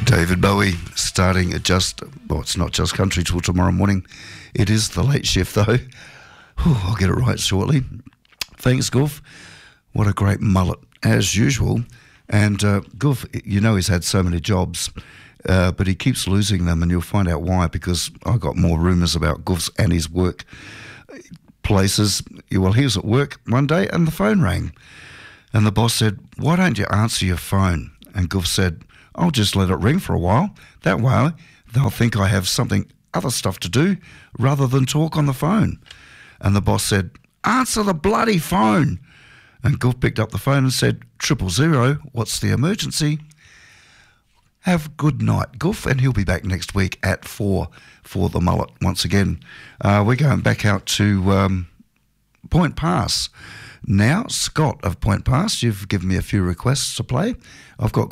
David Bowie starting at it's not just country till tomorrow morning. It is the late shift though. I'll get it right shortly. Thanks, Goof. What a great mullet, as usual. And Goof, he's had so many jobs, but he keeps losing them, and you'll find out why, because I got more rumours about Goof's and his work places. Well, he was at work one day and the phone rang. And the boss said, "Why don't you answer your phone?" And Goof said, "I'll just let it ring for a while. That way they'll think I have other stuff to do rather than talk on the phone." And the boss said, "Answer the bloody phone." And Goof picked up the phone and said, 000, what's the emergency? Have a good night, Goof, and he'll be back next week at 4 for the mullet once again. We're going back out to Point Pass. Now, Scott of Point Pass, you've given me a few requests to play. I've got